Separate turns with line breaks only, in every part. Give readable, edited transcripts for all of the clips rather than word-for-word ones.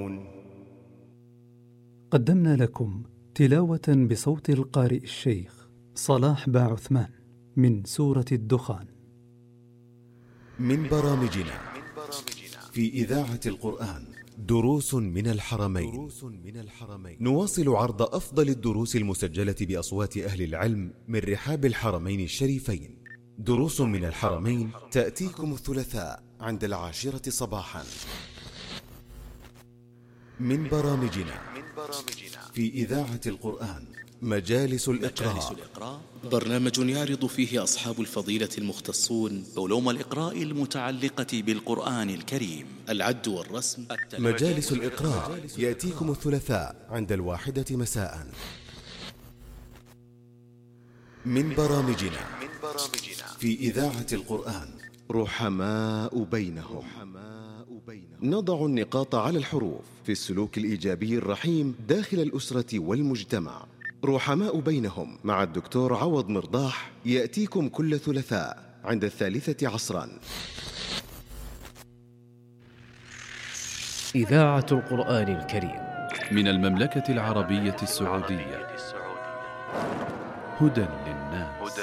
قدمنا لكم تلاوة بصوت القارئ الشيخ صلاح باعثمان من سورة الدخان
من برامجنا في إذاعة القرآن دروس من الحرمين. نواصل عرض أفضل الدروس المسجلة بأصوات أهل العلم من رحاب الحرمين الشريفين. دروس من الحرمين تأتيكم الثلاثاء عند 10 صباحا. من برامجنا في إذاعة القرآن مجالس الإقراء،
برنامج يعرض فيه أصحاب الفضيلة المختصون
علوم الإقراء المتعلقة بالقرآن الكريم،
العد والرسم.
مجالس الإقراء يأتيكم الثلاثاء عند 1 مساء. من برامجنا في إذاعة القرآن رحماء بينهم. نضع النقاط على الحروف في السلوك الإيجابي الرحيم داخل الأسرة والمجتمع. رحماء بينهم مع الدكتور عوض مرضاح يأتيكم كل ثلاثاء عند 3 عصرا.
إذاعة القرآن الكريم
من المملكة العربية السعودية. هدى للناس.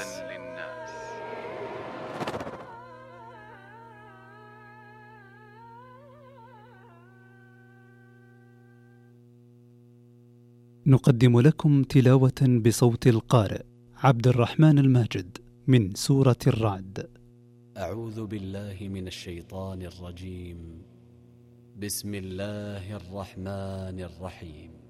نقدم لكم تلاوة بصوت القارئ عبد الرحمن الماجد من سورة الرعد.
أعوذ بالله من الشيطان الرجيم. بسم الله الرحمن الرحيم.